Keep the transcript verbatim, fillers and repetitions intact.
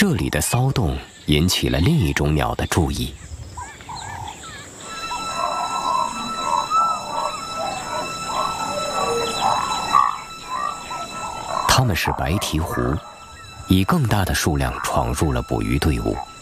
这里的骚动引起了另一种鸟的注意。它们是白鹈鹕，以更大的数量闯入了捕鱼队伍。